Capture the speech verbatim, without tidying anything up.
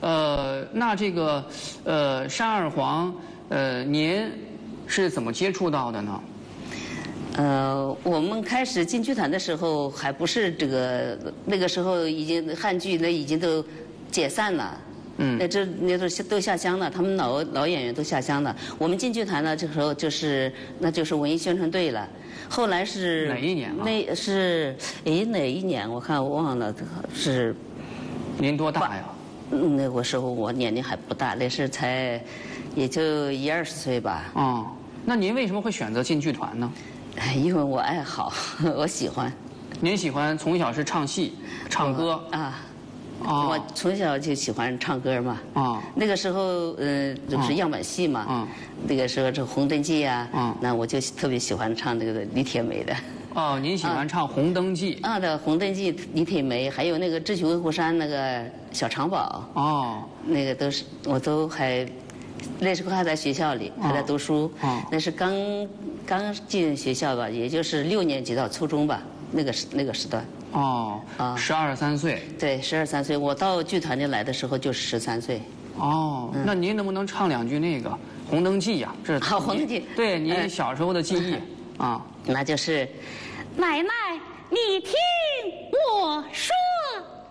呃，那这个呃单二黄，呃，您是怎么接触到的呢？ 呃，我们开始进剧团的时候，还不是这个，那个时候已经汉剧那已经都解散了。嗯，那这那都都下乡了，他们老老演员都下乡了。我们进剧团呢，这个时候就是那就是文艺宣传队了。后来是哪一年啊？ 那是诶哪一年？我看我忘了，是。 您多大呀？ 嗯，那个时候我年龄还不大，那是才也就一二十岁吧。 哦，那您为什么会选择进剧团呢？ 因为我爱好，我喜欢。 您喜欢从小是唱戏、唱歌啊？ 哦， 我从小就喜欢唱歌嘛。 哦， 那个时候，呃，就是样板戏嘛。嗯。那个时候这《红灯记》啊，嗯，那我就特别喜欢唱这个李铁梅的。 哦，您喜欢唱《红灯记》 啊？对，《红灯记》李铁梅，还有那个《智取威虎山》那个小长宝。 哦。 那个都是我都还，那时候还在学校里，还在读书。哦。那是刚刚进学校吧，也就是六年级到初中吧，那个时那个时段。 哦。啊。十二三岁。 对，十二三岁。我到剧团里来的时候就是十三岁。 哦，嗯、那您能不能唱两句那个《红灯记》呀？这好，《红灯记》 对您小时候的记忆、嗯、啊， 那就是，奶奶，你听我说。